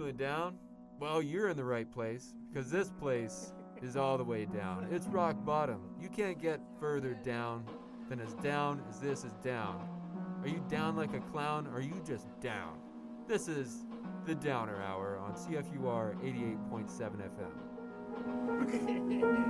Feeling down? Well, you're in the right place, because this place is all the way down. It's rock bottom. You can't get further down than as this is down. Are you down like a clown, or are you just down? This is the Downer Hour on CFUR 88.7 FM.